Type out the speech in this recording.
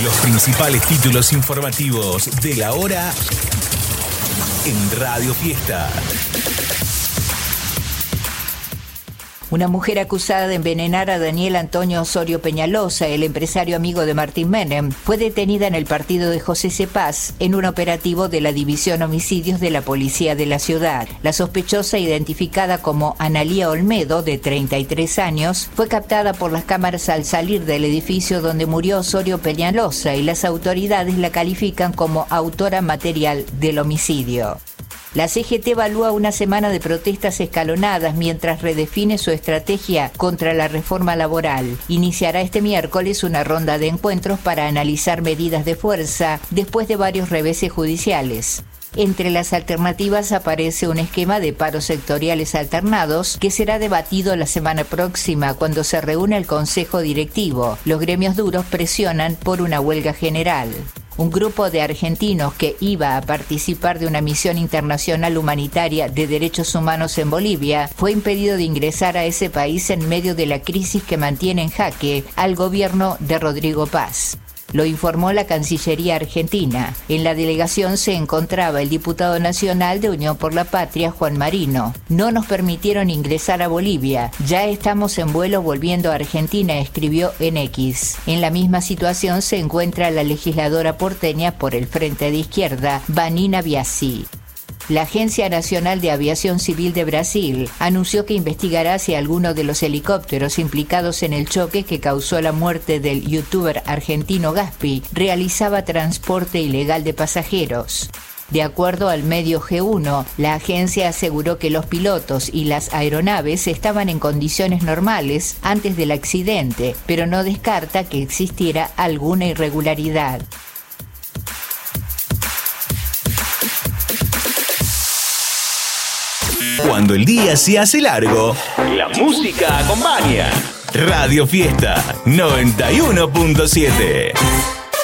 Los principales títulos informativos de la hora en Radio Fiesta. Una mujer acusada de envenenar a Daniel Antonio Osorio Peñalosa, el empresario amigo de Martín Menem, fue detenida en el partido de José Cepaz en un operativo de la División Homicidios de la Policía de la ciudad. La sospechosa, identificada como Analía Olmedo, de 33 años, fue captada por las cámaras al salir del edificio donde murió Osorio Peñalosa y las autoridades la califican como autora material del homicidio. La CGT evalúa una semana de protestas escalonadas mientras redefine su estrategia contra la reforma laboral. Iniciará este miércoles una ronda de encuentros para analizar medidas de fuerza después de varios reveses judiciales. Entre las alternativas aparece un esquema de paros sectoriales alternados que será debatido la semana próxima cuando se reúne el Consejo Directivo. Los gremios duros presionan por una huelga general. Un grupo de argentinos que iba a participar de una misión internacional humanitaria de derechos humanos en Bolivia fue impedido de ingresar a ese país en medio de la crisis que mantiene en jaque al gobierno de Rodrigo Paz. Lo informó la Cancillería argentina. En la delegación se encontraba el diputado nacional de Unión por la Patria, Juan Marino. No nos permitieron ingresar a Bolivia. Ya estamos en vuelo volviendo a Argentina, escribió en X. En la misma situación se encuentra la legisladora porteña por el Frente de Izquierda, Vanina Biasi. La Agencia Nacional de Aviación Civil de Brasil anunció que investigará si alguno de los helicópteros implicados en el choque que causó la muerte del youtuber argentino Gaspi realizaba transporte ilegal de pasajeros. De acuerdo al medio G1, la agencia aseguró que los pilotos y las aeronaves estaban en condiciones normales antes del accidente, pero no descarta que existiera alguna irregularidad. Cuando el día se hace largo, la música acompaña. Radio Fiesta 91.7.